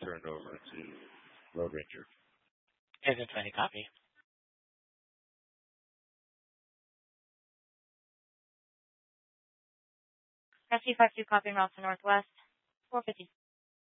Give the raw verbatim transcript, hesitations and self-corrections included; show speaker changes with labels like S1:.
S1: turn over to Road Ranger.
S2: Isn't twenty copy.
S3: S C five two copy, Ralston Northwest, four fifty.